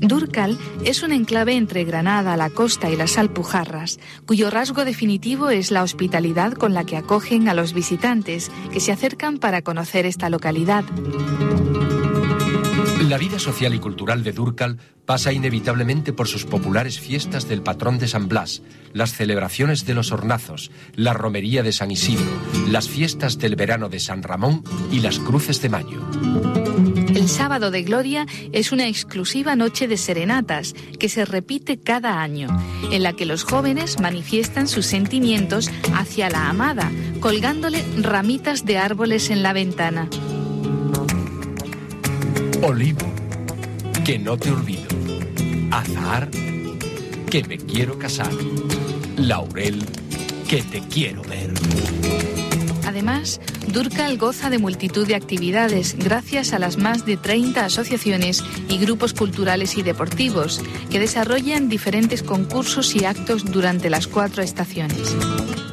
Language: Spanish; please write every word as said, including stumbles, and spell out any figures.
Dúrcal es un enclave entre Granada, la costa y las Alpujarras, cuyo rasgo definitivo es la hospitalidad con la que acogen a los visitantes que se acercan para conocer esta localidad. La vida social y cultural de Dúrcal pasa inevitablemente por sus populares fiestas del patrón de San Blas, las celebraciones de los hornazos, la romería de San Isidro, las fiestas del verano de San Ramón y las cruces de mayo. El Sábado de Gloria es una exclusiva noche de serenatas que se repite cada año, en la que los jóvenes manifiestan sus sentimientos hacia la amada, colgándole ramitas de árboles en la ventana. Olivo, que no te olvido. Azahar, que me quiero casar. Laurel, que te quiero ver. Además, Dúrcal goza de multitud de actividades gracias a las más de treinta asociaciones y grupos culturales y deportivos que desarrollan diferentes concursos y actos durante las cuatro estaciones.